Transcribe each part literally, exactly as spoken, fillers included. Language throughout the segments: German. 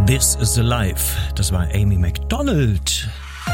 This is the Life. Das war Amy Macdonald.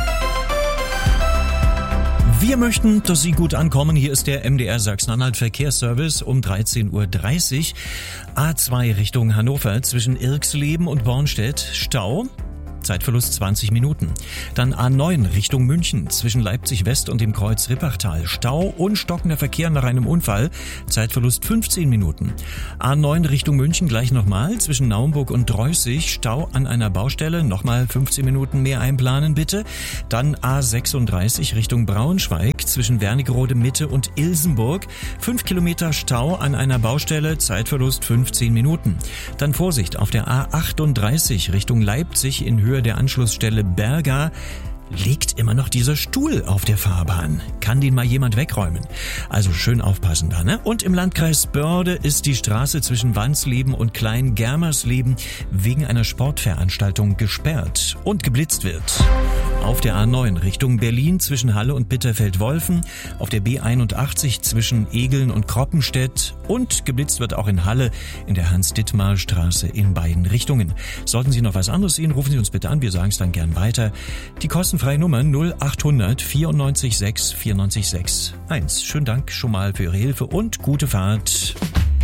Wir möchten, dass Sie gut ankommen. Hier ist der M D R Sachsen-Anhalt Verkehrsservice um dreizehn Uhr dreißig. A zwei Richtung Hannover zwischen Irxleben und Bornstedt. Stau. Zeitverlust zwanzig Minuten. Dann A neun Richtung München zwischen Leipzig West und dem Kreuz Rippachtal. Stau und stockender Verkehr nach einem Unfall. Zeitverlust fünfzehn Minuten. A neun Richtung München gleich nochmal zwischen Naumburg und Dreußig. Stau an einer Baustelle. Nochmal fünfzehn Minuten mehr einplanen bitte. Dann A sechsunddreißig Richtung Braunschweig zwischen Wernigerode Mitte und Ilsenburg. fünf Kilometer Stau an einer Baustelle. Zeitverlust fünfzehn Minuten. Dann Vorsicht auf der A achtunddreißig Richtung Leipzig in Höhe der Anschlussstelle Berga. Liegt immer noch dieser Stuhl auf der Fahrbahn. Kann den mal jemand wegräumen? Also schön aufpassen da, ne? Und im Landkreis Börde ist die Straße zwischen Wansleben und Klein-Germersleben wegen einer Sportveranstaltung gesperrt und geblitzt wird. Auf der A neun Richtung Berlin zwischen Halle und Bitterfeld-Wolfen, auf der B einundachtzig zwischen Egeln und Kroppenstedt und geblitzt wird auch in Halle in der Hans-Dittmar-Straße in beiden Richtungen. Sollten Sie noch was anderes sehen, rufen Sie uns bitte an, wir sagen es dann gern weiter. Die kostenfreie Nummer null achthundert vierundneunzig sechs vierundneunzig sechs eins. Schönen Dank schon mal für Ihre Hilfe und gute Fahrt.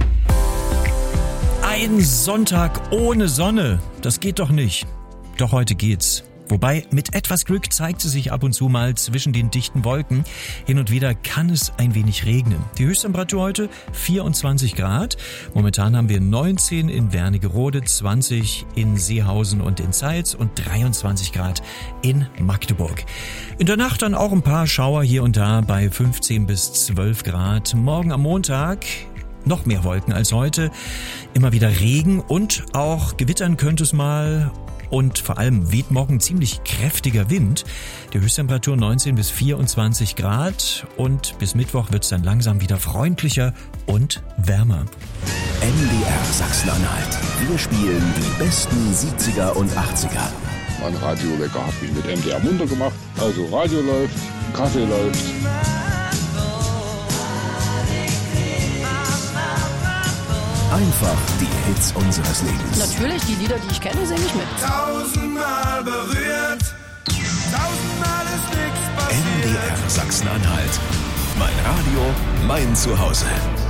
Ein Sonntag ohne Sonne, das geht doch nicht. Doch heute geht's. Wobei, mit etwas Glück zeigt sie sich ab und zu mal zwischen den dichten Wolken. Hin und wieder kann es ein wenig regnen. Die Höchsttemperatur heute vierundzwanzig Grad. Momentan haben wir neunzehn in Wernigerode, zwanzig in Seehausen und in Zeitz und dreiundzwanzig Grad in Magdeburg. In der Nacht dann auch ein paar Schauer hier und da bei fünfzehn bis zwölf Grad. Morgen am Montag noch mehr Wolken als heute. Immer wieder Regen und auch gewittern könnte es mal. Und vor allem weht morgen ziemlich kräftiger Wind. Die Höchsttemperatur neunzehn bis vierundzwanzig Grad und bis Mittwoch wird es dann langsam wieder freundlicher und wärmer. M D R Sachsen-Anhalt. Wir spielen die besten siebziger und achtziger. Mein Radiowecker hat mich mit M D R munter gemacht. Also Radio läuft, Kaffee läuft. Einfach die Hits unseres Lebens. Natürlich, die Lieder, die ich kenne, singe ich mit. Tausendmal berührt, tausendmal ist nichts passiert. M D R Sachsen-Anhalt. Mein Radio, mein Zuhause.